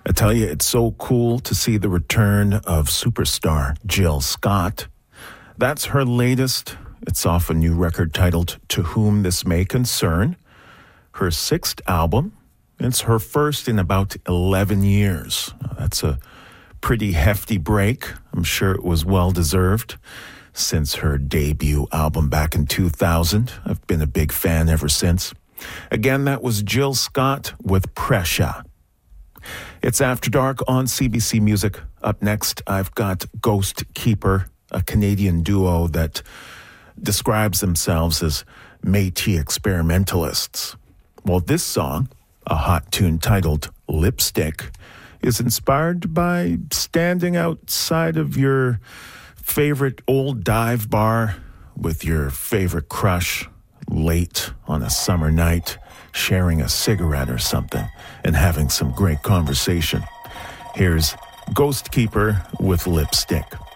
I tell you, it's so cool to see the return of superstar Jill Scott. That's her latest. It's off a new record titled To Whom This May Concern. Her sixth album. It's her first in about 11 years. That's a pretty hefty break. I'm sure it was well-deserved. Since her debut album back in 2000. I've been a big fan ever since. Again, that was Jill Scott with Pressure. It's After Dark on CBC Music. Up next, I've got Ghost Keeper, a Canadian duo that describes themselves as Métis experimentalists. Well, this song, a hot tune titled Lipstick, is inspired by standing outside of your favorite old dive bar with your favorite crush late on a summer night, sharing a cigarette or something and having some great conversation. Here's Ghost Keeper with Lipstick.